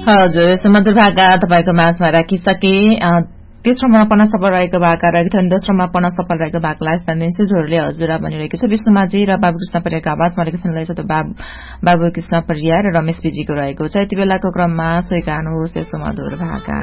हजुर सुमधुर भाका तपाईको माझमा राखिसके तेस्रोमा पना सफल रहेको भाका रहेको थियो अनि दोस्रोमा पना सफल रहेको भाकालाई स्थानीय सुझहरूले हजुर भनिरहेको छ विष्णुमाझी र बाबुकृष्ण परियारको आवाजमा रहेको सुन्दैछ त बाबुकृष्ण परियार र रमेश विजीको रहेको छ यति बेलाको क्रममा स्वीकार्नुहोस् यो सुमधुर भाका